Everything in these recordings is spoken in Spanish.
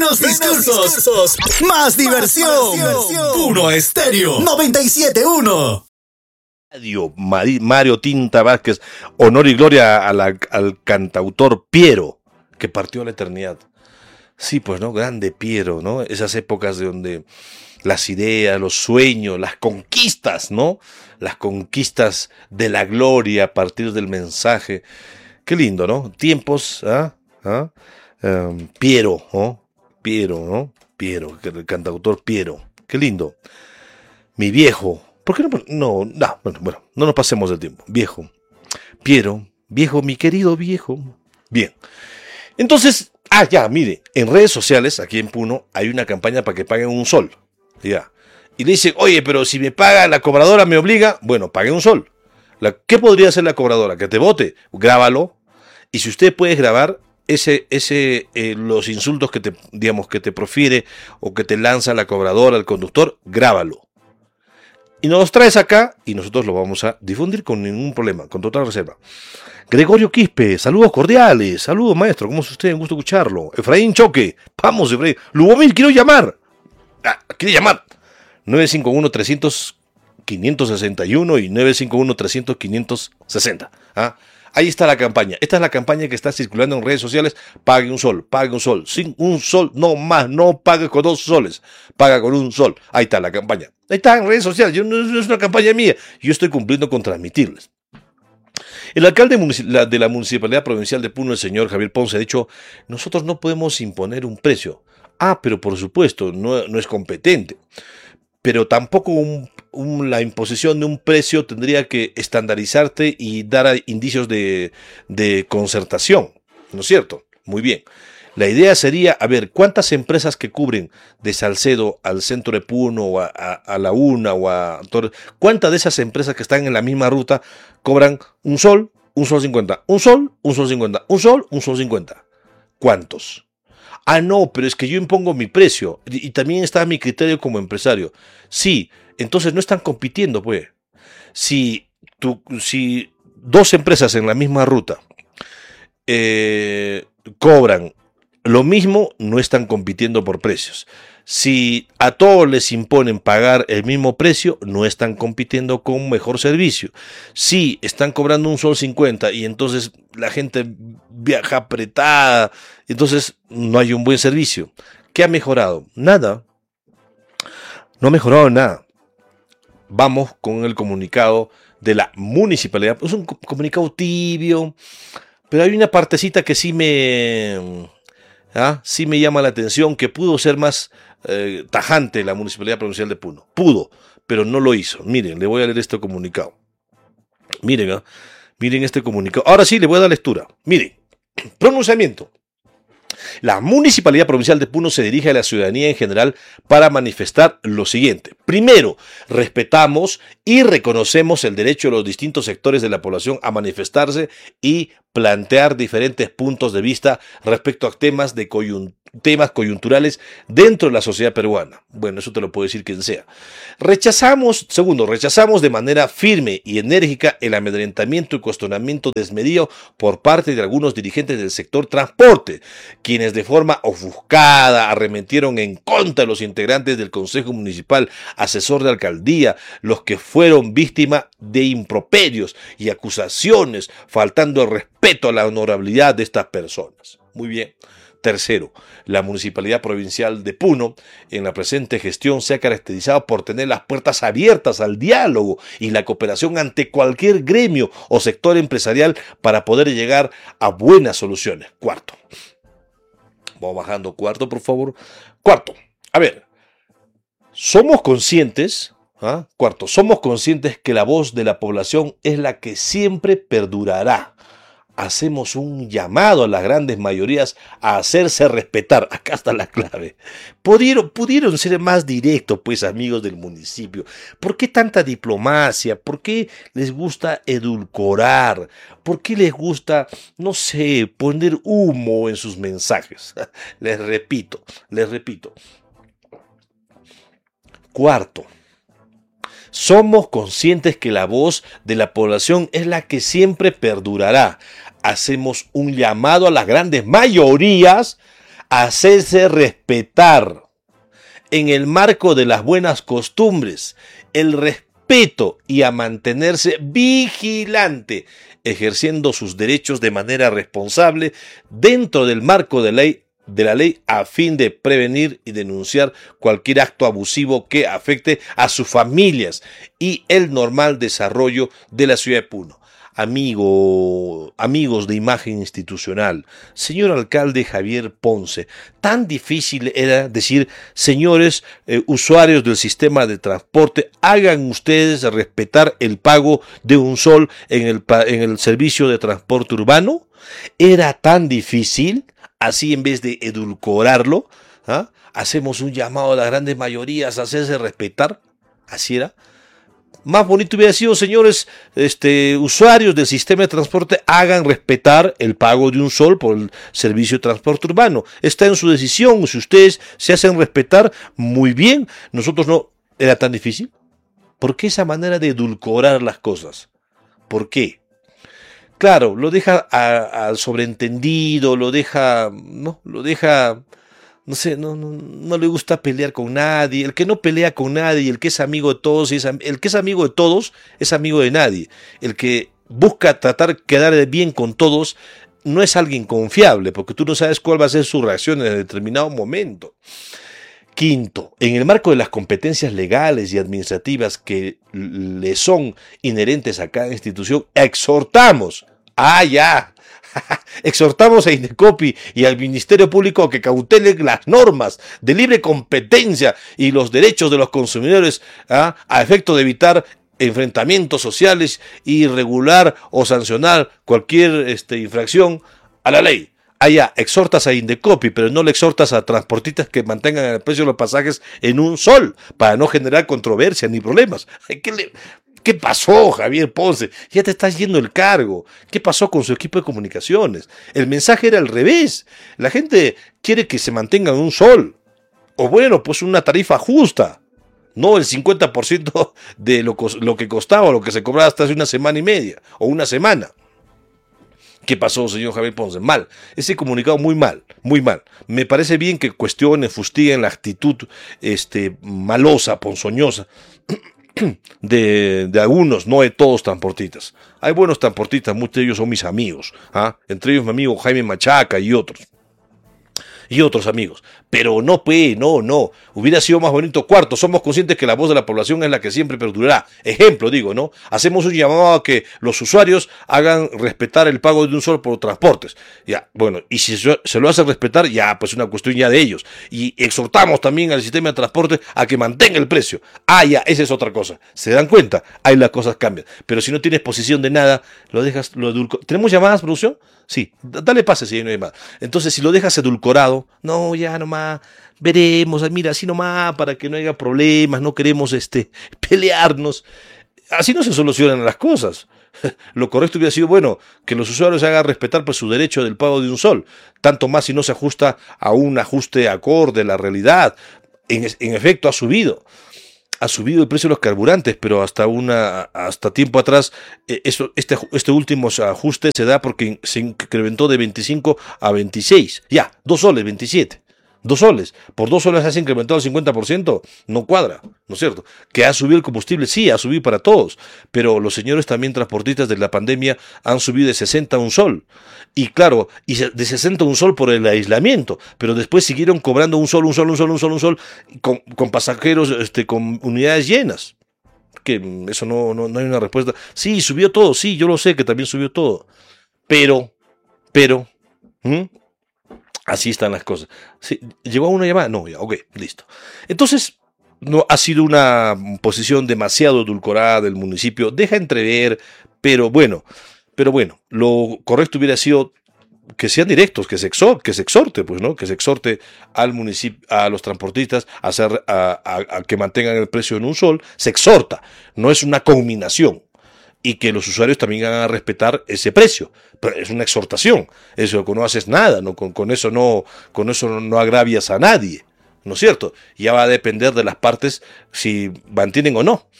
Menos discursos, más diversión. Puro Estéreo 97.1. Mario Tinta Vázquez, honor y gloria al cantautor Piero, que partió a la eternidad. Sí, pues, ¿no? Grande Piero, ¿no? Esas épocas de donde las ideas, los sueños, las conquistas, ¿no? Las conquistas de la gloria a partir del mensaje. Qué lindo, ¿no? Tiempos, Piero, ¿no? Piero, ¿no? Piero, el cantautor Piero. Qué lindo. Mi viejo. ¿Por qué no? Bueno, no nos pasemos del tiempo. Viejo. Piero, viejo, mi querido viejo. Bien. Entonces, mire, en redes sociales, aquí en Puno, hay una campaña para que paguen un sol. Ya. Y le dicen, oye, pero si me paga la cobradora, me obliga. Bueno, pague un sol. ¿Qué podría hacer la cobradora? Que te vote. Grábalo. Y si usted puede grabar los insultos que te profiere o que te lanza la cobradora, el conductor, grábalo. Y nos los traes acá y nosotros lo vamos a difundir con ningún problema, con total reserva. Gregorio Quispe, saludos cordiales. Saludos, maestro, ¿cómo es usted? Un gusto escucharlo. Efraín Choque, vamos, Efraín. Lubomir, quiero llamar. ¿Quiere llamar? 951-300-561 y 951-300-560. Ahí está la campaña. Esta es la campaña que está circulando en redes sociales. Pague un sol, pague un sol. Sin un sol, no más. No pague con 2 soles. Paga con un sol. Ahí está la campaña. Ahí está en redes sociales. No es una campaña mía. Yo estoy cumpliendo con transmitirles. El alcalde de la Municipalidad Provincial de Puno, el señor Javier Ponce, ha dicho, nosotros no podemos imponer un precio. Pero por supuesto, no es competente. Pero tampoco la imposición de un precio tendría que estandarizarte y dar indicios de concertación, ¿no es cierto? Muy bien. La idea sería, ¿cuántas empresas que cubren de Salcedo al centro de Puno o a La Una o a Torres, cuántas de esas empresas que están en la misma ruta cobran un sol 50, un sol 50, un sol 50? ¿Cuántos? No, pero es que yo impongo mi precio y también está mi criterio como empresario. Sí, entonces no están compitiendo, pues. Si 2 empresas en la misma ruta cobran lo mismo, no están compitiendo por precios. Si a todos les imponen pagar el mismo precio, no están compitiendo con un mejor servicio. Si están cobrando un sol 50 y entonces la gente viaja apretada, entonces no hay un buen servicio. ¿Qué ha mejorado? Nada. No ha mejorado nada. Vamos con el comunicado de la municipalidad. Es un comunicado tibio, pero hay una partecita que sí me llama la atención, que pudo ser más tajante la Municipalidad Provincial de Puno. Pudo, pero no lo hizo. Miren, le voy a leer este comunicado. Miren este comunicado. Ahora sí, le voy a dar lectura. Miren, pronunciamiento. La Municipalidad Provincial de Puno se dirige a la ciudadanía en general para manifestar lo siguiente. Primero, respetamos y reconocemos el derecho de los distintos sectores de la población a manifestarse y plantear diferentes puntos de vista respecto a temas coyunturales dentro de la sociedad peruana. Bueno, eso te lo puede decir quien sea. Segundo, rechazamos de manera firme y enérgica el amedrentamiento y cuestionamiento desmedido por parte de algunos dirigentes del sector transporte, quienes de forma ofuscada arremetieron en contra de los integrantes del Consejo Municipal, asesor de alcaldía, los que fueron víctimas de improperios y acusaciones, faltando el respeto a la honorabilidad de estas personas. Muy bien. Tercero, la Municipalidad Provincial de Puno en la presente gestión se ha caracterizado por tener las puertas abiertas al diálogo y la cooperación ante cualquier gremio o sector empresarial para poder llegar a buenas soluciones. Cuarto, vamos bajando. Cuarto, por favor. Cuarto, somos conscientes que la voz de la población es la que siempre perdurará. Hacemos un llamado a las grandes mayorías a hacerse respetar. Acá está la clave. Pudieron ser más directos, pues, amigos del municipio. ¿Por qué tanta diplomacia? ¿Por qué les gusta edulcorar? ¿Por qué les gusta, no sé, poner humo en sus mensajes? Les repito. Cuarto, somos conscientes que la voz de la población es la que siempre perdurará. Hacemos un llamado a las grandes mayorías hacerse respetar en el marco de las buenas costumbres, el respeto y a mantenerse vigilante, ejerciendo sus derechos de manera responsable dentro del marco de la ley a fin de prevenir y denunciar cualquier acto abusivo que afecte a sus familias y el normal desarrollo de la ciudad de Puno. Amigos de imagen institucional, señor alcalde Javier Ponce, tan difícil era decir, señores usuarios del sistema de transporte, hagan ustedes respetar el pago de un sol en el servicio de transporte urbano. Era tan difícil, así en vez de edulcorarlo, ¿ah? Hacemos un llamado a las grandes mayorías a hacerse respetar, así era. Más bonito hubiera sido, señores usuarios del sistema de transporte, hagan respetar el pago de un sol por el servicio de transporte urbano. Está en su decisión, si ustedes se hacen respetar, muy bien, nosotros no. ¿Era tan difícil? ¿Por qué esa manera de edulcorar las cosas? ¿Por qué? Claro, lo deja al sobreentendido, lo deja, no sé, no le gusta pelear con nadie. El que no pelea con nadie, el que es amigo de todos, el que es amigo de todos es amigo de nadie. El que busca tratar de quedar bien con todos no es alguien confiable, porque tú no sabes cuál va a ser su reacción en determinado momento. Quinto, en el marco de las competencias legales y administrativas que le son inherentes a cada institución, exhortamos exhortamos a Indecopi y al Ministerio Público a que cautelen las normas de libre competencia y los derechos de los consumidores a efecto de evitar enfrentamientos sociales y regular o sancionar cualquier infracción a la ley. Exhortas a Indecopi, pero no le exhortas a transportistas que mantengan el precio de los pasajes en un sol para no generar controversia ni problemas. ¿Qué pasó, Javier Ponce? Ya te estás yendo el cargo. ¿Qué pasó con su equipo de comunicaciones? El mensaje era al revés. La gente quiere que se mantenga en un sol. O bueno, pues una tarifa justa. No el 50% de lo que costaba o lo que se cobraba hasta hace una semana y media o una semana. ¿Qué pasó, señor Javier Ponce? Mal. Ese comunicado muy mal, muy mal. Me parece bien que cuestionen, fustiguen la actitud malosa, ponzoñosa de algunos, no de todos transportistas. Hay buenos transportistas, muchos de ellos son mis amigos, entre ellos mi amigo Jaime Machaca y otros amigos, pero no, hubiera sido más bonito. Cuarto, somos conscientes que la voz de la población es la que siempre perdurará. Ejemplo, ¿no? Hacemos un llamado a que los usuarios hagan respetar el pago de un sol por transportes. Ya, bueno, y si se lo hacen respetar, ya, pues una cuestión ya de ellos. Y exhortamos también al sistema de transporte a que mantenga el precio. Esa es otra cosa. ¿Se dan cuenta? Ahí las cosas cambian. Pero si no tienes posición de nada, lo dejas, ¿Tenemos llamadas, producción? Sí, dale pase si no hay más. Entonces, si lo dejas edulcorado, no, ya nomás, veremos, mira, así nomás, para que no haya problemas, no queremos pelearnos. Así no se solucionan las cosas. Lo correcto hubiera sido, bueno, que los usuarios hagan respetar pues su derecho del pago de un sol, tanto más si no se ajusta a un ajuste acorde a la realidad. En efecto, ha subido el precio de los carburantes, pero hasta tiempo atrás este último ajuste se da porque se incrementó de 25 a 26. Ya, 2 soles, 27. 2 soles. Por 2 soles has incrementado el 50%. No cuadra, ¿no es cierto? Que ha subido el combustible, sí, ha subido para todos. Pero los señores también transportistas de la pandemia han subido de 60 a 1 sol. Y claro, de 60 a 1 sol por el aislamiento. Pero después siguieron cobrando 1 sol, con pasajeros, con unidades llenas. Que eso no hay una respuesta. Sí, subió todo, sí, yo lo sé que también subió todo. Pero, así están las cosas. ¿Sí? ¿Llegó a una llamada? No, ya, ok, listo. Entonces, no ha sido una posición demasiado edulcorada del municipio. Deja entrever, pero bueno, lo correcto hubiera sido que sean directos, que se exhorte, pues, ¿no? Que se exhorte al municipio, a los transportistas a que mantengan el precio en un sol. Se exhorta, no es una conminación. Y que los usuarios también van a respetar ese precio. Pero es una exhortación. Eso no haces nada, ¿no? Con eso no agravias a nadie, ¿no es cierto? Ya va a depender de las partes si mantienen o no.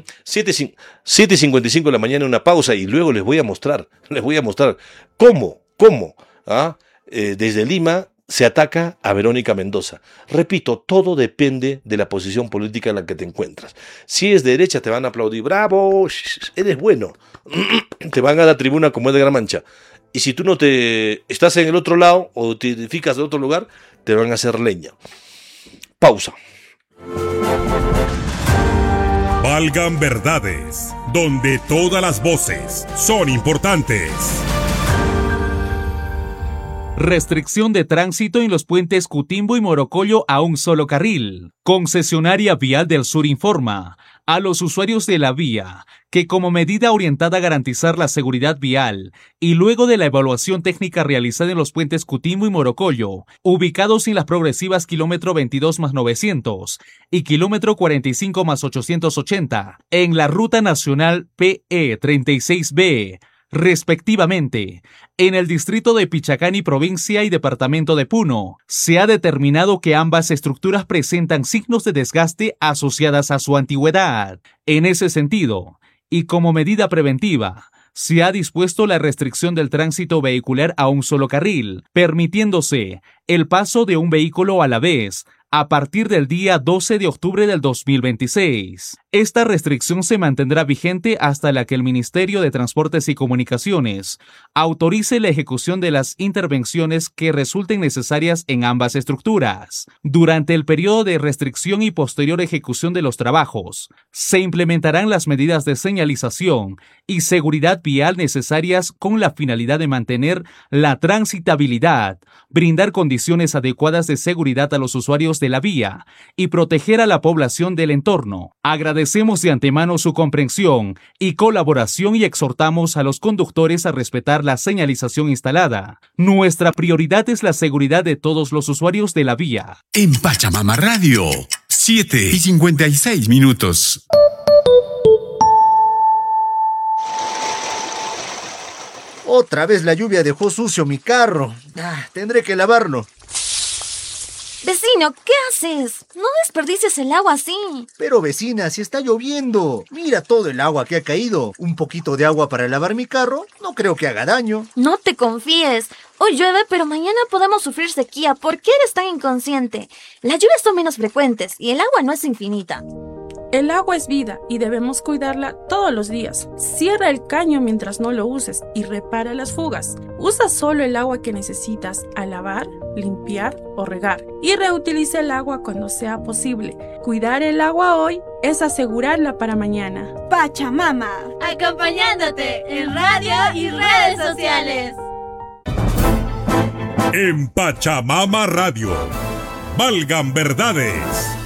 7:55 de la mañana, una pausa, y luego les voy a mostrar cómo, desde Lima se ataca a Verónica Mendoza. Repito, todo depende de la posición política en la que te encuentras. Si es de derecha te van a aplaudir, bravo, eres bueno. Te van a la tribuna como es de Gran Mancha. Y si tú no te estás en el otro lado o te identificas de otro lugar, te van a hacer leña. Pausa. Valgan verdades, donde todas las voces son importantes. Restricción de tránsito en los puentes Cutimbo y Morocollo a un solo carril. Concesionaria Vial del Sur informa a los usuarios de la vía que, como medida orientada a garantizar la seguridad vial y luego de la evaluación técnica realizada en los puentes Cutimbo y Morocollo, ubicados en las progresivas kilómetro 22 más 900 y kilómetro 45 más 880, en la ruta nacional PE 36B, respectivamente, en el distrito de Pichacani, provincia y departamento de Puno, se ha determinado que ambas estructuras presentan signos de desgaste asociadas a su antigüedad. En ese sentido, y como medida preventiva, se ha dispuesto la restricción del tránsito vehicular a un solo carril, permitiéndose el paso de un vehículo a la vez, a partir del día 12 de octubre del 2026. Esta restricción se mantendrá vigente hasta la que el Ministerio de Transportes y Comunicaciones autorice la ejecución de las intervenciones que resulten necesarias en ambas estructuras. Durante el periodo de restricción y posterior ejecución de los trabajos, se implementarán las medidas de señalización y seguridad vial necesarias con la finalidad de mantener la transitabilidad, brindar condiciones adecuadas de seguridad a los usuarios de la vía y proteger a la población del entorno. Agradecemos de antemano su comprensión y colaboración y exhortamos a los conductores a respetar la señalización instalada. Nuestra prioridad es la seguridad de todos los usuarios de la vía. En Pachamama Radio, 7:56. Otra vez la lluvia dejó sucio mi carro. Tendré que lavarlo. Vecino, ¿qué haces? No desperdicies el agua así. Pero vecina, si está lloviendo. Mira todo el agua que ha caído. Un poquito de agua para lavar mi carro no creo que haga daño. No te confíes. Hoy llueve, pero mañana podemos sufrir sequía. ¿Por qué eres tan inconsciente? Las lluvias son menos frecuentes y el agua no es infinita. El agua es vida y debemos cuidarla todos los días. Cierra el caño mientras no lo uses y repara las fugas. Usa solo el agua que necesitas al lavar, limpiar o regar. Y reutiliza el agua cuando sea posible. Cuidar el agua hoy es asegurarla para mañana. Pachamama, acompañándote en radio y redes sociales. En Pachamama Radio, valgan verdades.